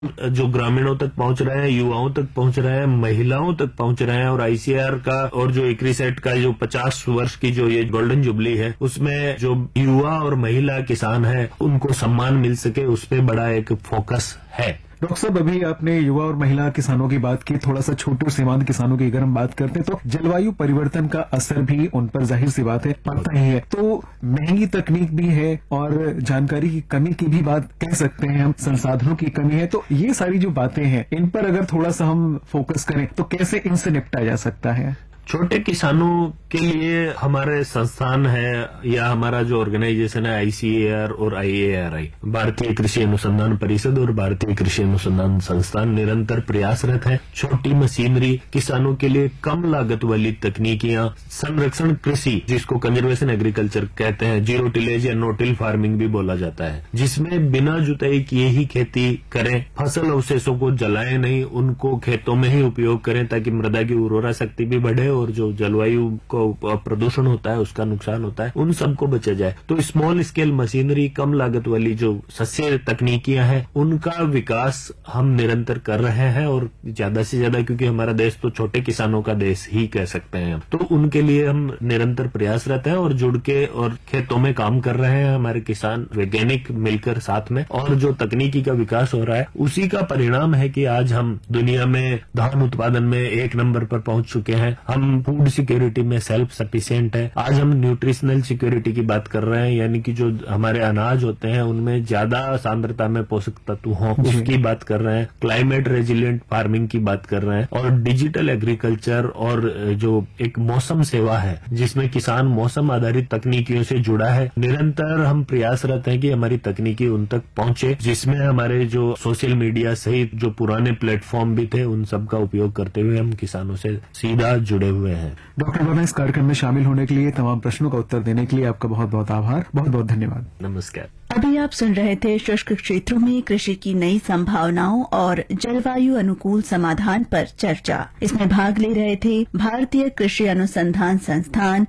जो ग्रामीणों तक पहुंच रहे हैं, युवाओं तक पहुंच रहे हैं, महिलाओं तक पहुंच रहे हैं, और आईसीएआर का और जो इक्रिसेट का जो 50 वर्ष की जो ये गोल्डन जुबली है, उसमें जो युवा और महिला किसान है उनको सम्मान मिल सके, उस पर बड़ा एक फोकस है। डॉक्टर साहब, अभी आपने युवा और महिला किसानों की बात की, थोड़ा सा छोटे और सीमांत किसानों की अगर हम बात करते हैं तो जलवायु परिवर्तन का असर भी उन पर जाहिर सी बात है पड़ता ही है। तो महंगी तकनीक भी है और जानकारी की कमी की भी बात कह सकते हैं हम, संसाधनों की कमी है। तो ये सारी जो बातें हैं, इन पर अगर थोड़ा सा हम फोकस करें तो कैसे इनसे निपटा जा सकता है? छोटे किसानों के लिए हमारे संस्थान है या हमारा जो ऑर्गेनाइजेशन है आईसीएआर और आईएआरआई, भारतीय कृषि अनुसंधान परिषद और भारतीय कृषि अनुसंधान संस्थान निरंतर प्रयासरत है। छोटी मशीनरी, किसानों के लिए कम लागत वाली तकनीकियां, संरक्षण कृषि जिसको कंजर्वेशन एग्रीकल्चर कहते हैं, जीरो टिलेज या नो टिल फार्मिंग भी बोला जाता है, जिसमें बिना जुताई किए ही खेती करें, फसल अवशेषों को जलाएं नहीं, उनको खेतों में ही उपयोग करें ताकि मृदा की उर्वरा शक्ति भी बढ़े और जो जलवायु को प्रदूषण होता है उसका नुकसान होता है, उन सबको बचा जाए। तो स्मॉल स्केल मशीनरी, कम लागत वाली जो सस्य तकनीकियां हैं, उनका विकास हम निरंतर कर रहे हैं और ज्यादा से ज्यादा, क्योंकि हमारा देश तो छोटे किसानों का देश ही कह सकते हैं, तो उनके लिए हम निरंतर प्रयासरत हैं और जुड़ के और खेतों में काम कर रहे हैं हमारे किसान वैज्ञानिक मिलकर साथ में। और जो तकनीकी का विकास हो रहा है उसी का परिणाम है कि आज हम दुनिया में धान उत्पादन में 1 नंबर पर पहुंच चुके हैं। हम फूड सिक्योरिटी में सेल्फ सफिशिएंट है। आज हम न्यूट्रिशनल सिक्योरिटी की बात कर रहे हैं, यानी कि जो हमारे अनाज होते हैं उनमें ज्यादा सांद्रता में पोषक तत्व हों उसकी बात कर रहे हैं। क्लाइमेट रेजिलिएंट फार्मिंग की बात कर रहे हैं और डिजिटल एग्रीकल्चर और जो एक मौसम सेवा है जिसमें किसान मौसम आधारित तकनीकियों से जुड़ा है। निरंतर हम प्रयासरत हैं कि हमारी तकनीकी उन तक पहुंचे, जिसमें हमारे जो सोशल मीडिया सहित जो पुराने प्लेटफॉर्म भी थे उन सब का उपयोग करते हुए हम किसानों से सीधा जुड़े हुए हैं। डॉक्टर वर्मा, इस कार्यक्रम में शामिल होने के लिए, तमाम प्रश्नों का उत्तर देने के लिए आपका बहुत बहुत आभार, बहुत बहुत धन्यवाद। नमस्कार। अभी आप सुन रहे थे शुष्क क्षेत्रों में कृषि की नई संभावनाओं और जलवायु अनुकूल समाधान पर चर्चा। इसमें भाग ले रहे थे भारतीय कृषि अनुसंधान संस्थान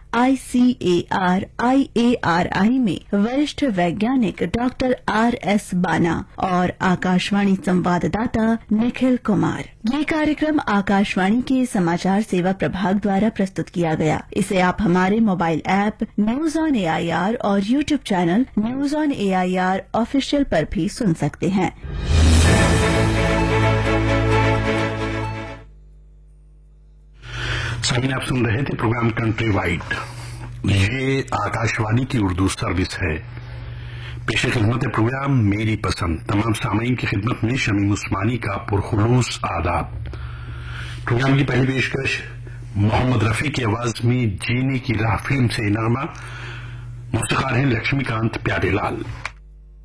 आईसीएआर आईएआरआई में वरिष्ठ वैज्ञानिक डॉक्टर आरएस बाना और आकाशवाणी संवाददाता निखिल कुमार। ये कार्यक्रम आकाशवाणी के समाचार सेवा प्रभाग द्वारा प्रस्तुत किया गया। इसे आप हमारे mobile app news on AIR और YouTube channel news on AIR official पर भी सुन सकते हैं। सामीन, आप सुन रहे थे प्रोग्राम कंट्री वाइड। ये आकाशवाणी की उर्दू सर्विस है। पेश खिदमत प्रोग्राम मेरी पसंद। तमाम सामीन की खिदमत में शमीम उस्मानी का पुरखुलूस आदाब। प्रोग्राम की पहली पेशकश मोहम्मद रफी की आवाज में जीने की राह फिल्म से नगमा। मौसीकार हैं लक्ष्मीकांत प्यारेलाल।